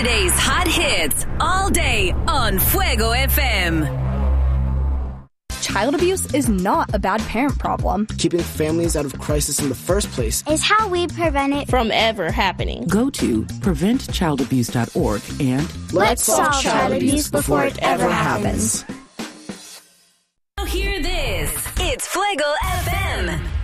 Today's hot hits all day on Fuego FM. Child abuse is not a bad parent problem. Keeping families out of crisis in the first place is how we prevent it from ever happening. Go to preventchildabuse.org and let's solve child abuse before it ever happens. Hear this. It's Fuego FM.